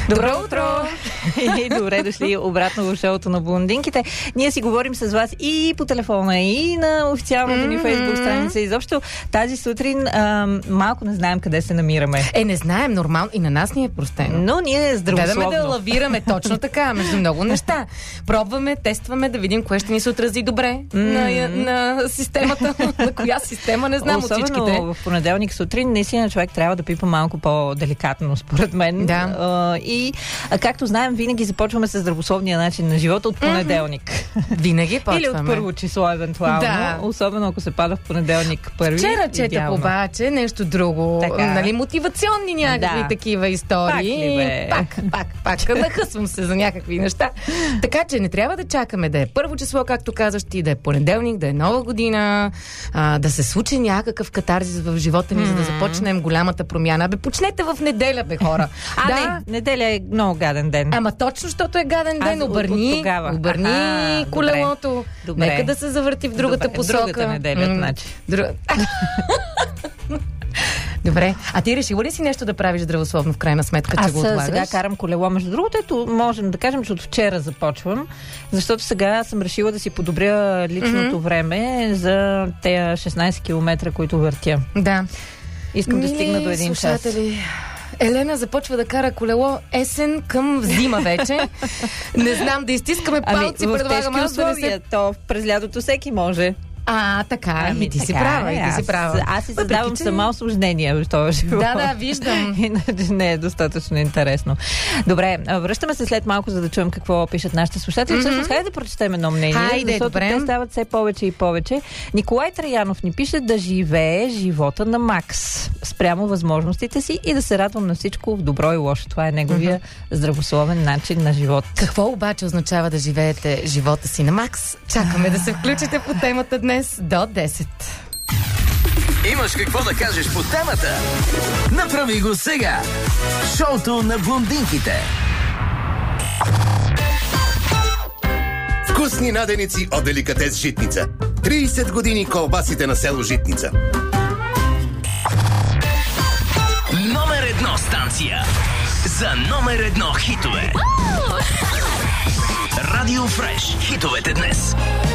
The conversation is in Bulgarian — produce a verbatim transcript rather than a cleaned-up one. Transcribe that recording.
Добро утро! И добре дошли обратно в шоуто на блондинките. Ние си говорим с вас и по телефона, и на официалната mm-hmm. ни Фейсбук страница. Изобщо тази сутрин а, малко не знаем къде се намираме. Е, не знаем, нормално. И на нас ни е простено. Но ние здравословно. Гледаме да лавираме точно така, между много неща. Пробваме, тестваме да видим кое ще ни се отрази добре mm-hmm. на, на системата. На коя система, не знам. Особено от всичките. В понеделник сутрин, наистина човек трябва да пипа малко по-деликатно, според мен. Да. А, и, а, както знаем, винаги започваме с здравословния начин на живота от понеделник. Mm-hmm. Винаги почваме. Или от първо число, евентуално. Да. Особено ако се пада в понеделник първи. Вчера четах обаче нещо друго. Така. Нали, мотивационни някакви да. такива истории. Пак ли, бе? Пак, пак, пак. Нахъсвам се за някакви неща. Така че не трябва да чакаме да е първо число, както казаш ти, да е понеделник, да е нова година, а, да се случи някакъв катарзис в живота ни, mm-hmm. за да започнем голямата промяна. Бе, почнете в неделя, бе, хора. А, да. не, неделя е много гаден ден. Ама точно, защото е гаден ден, Аз, обърни, от, от обърни Аха, колелото. Добре. Нека да се завърти в другата добре. посока. Другата неделя, М- значи. Друг... Добре. А ти решила ли си нещо да правиш здравословно в крайна сметка, че Аз го отлагаш? сега карам колело. Между другото, ето можем да кажем, че от вчера започвам, защото сега съм решила да си подобря личното mm-hmm. време за тези шестнайсет километра, които въртя. Да. Искам Ми, да стигна до един час. Елена започва да кара колело есен към зима вече. Не знам, да изтискаме палци, ами, предлагам аз да не се... То през лятото всеки може. А, така, ами, и ти така, си права, и ти си права. Аз си създавам че... сама осложнения в този живот. Да, да, виждам. Иначе не е достатъчно интересно. Добре, връщаме се след малко, за да чуем какво пишат нашите слушатели. Mm-hmm. Всъщност, хайде да прочетем едно мнение, хайде, защото добре. те стават все повече и повече. Николай Траянов ни пише да живее живота на Макс, спрямо възможностите си и да се радвам на всичко в добро и лошо. Това е неговия mm-hmm. здравословен начин на живот. Какво обаче означава да живеете живота си на Макс? Чакаме да се включите по темата днес до десет. Имаш какво да кажеш по темата? Направи го сега! Шоуто на блондинките. Вкусни наденици от Деликатес Житница. трийсет години колбасите на село Житница. Номер едно станция за номер едно хитове. Радио Фреш. Хитовете днес.